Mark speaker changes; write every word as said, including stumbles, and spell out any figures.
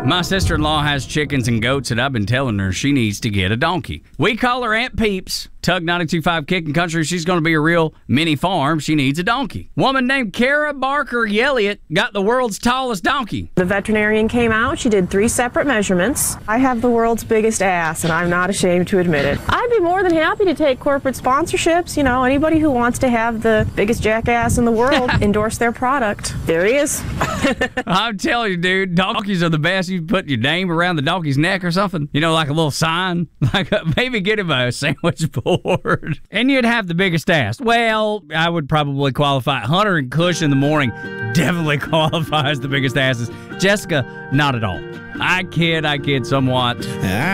Speaker 1: My sister-in-law has chickens and goats, and I've been telling her she needs to get a donkey. We call her Aunt Peeps. Tug ninety-two point five Kicking Country. She's going to be a real mini farm. She needs a donkey. Woman named Kara Barker Yelliot got the world's tallest donkey.
Speaker 2: The veterinarian came out. She did three separate measurements. I have the world's biggest ass, and I'm not ashamed to admit it. I'd be more than happy to take corporate sponsorships. You know, anybody who wants to have the biggest jackass in the world endorse their product. There he is.
Speaker 1: I'm telling you, dude, donkeys are the best. You put your name around the donkey's neck or something. You know, like a little sign. Like a, maybe get him a sandwich board. And you'd have the biggest ass. Well, I would probably qualify. Hunter and Kush in the morning definitely qualifies the biggest asses. Jessica, not at all. I kid, I kid somewhat.